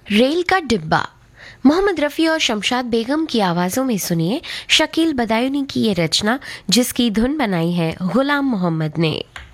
Rail का डिब्बा। मोहम्मद रफ़ी और शमशाद बेगम की आवाज़ों में सुनिए शकील बदायूनी की ये रचना, जिसकी धुन बनाई है गुलाम मोहम्मद ने।